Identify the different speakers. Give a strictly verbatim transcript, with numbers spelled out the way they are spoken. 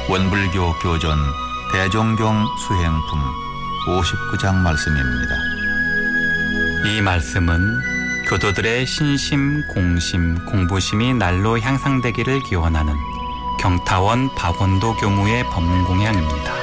Speaker 1: 원불교 교전 대종경 수행품 오십구 장 말씀입니다.
Speaker 2: 이 말씀은 교도들의 신심, 공심, 공부심이 날로 향상되기를 기원하는 경타원 박원도 교무의 법문공양입니다.